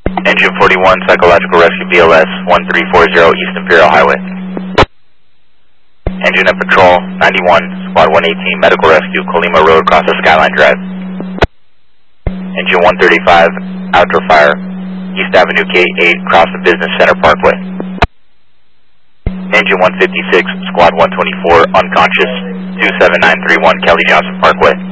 Engine 41, Psychological Rescue BLS 1340 East Imperial Highway. Engine at Patrol 91, Squad 118, Medical Rescue, Colima Road, across the Skyline Drive. Engine 135, Outdoor Fire, East Avenue Gate 8, across the Business Center Parkway. Engine 156, Squad 124, unconscious, 27931 Kelly Johnson Parkway.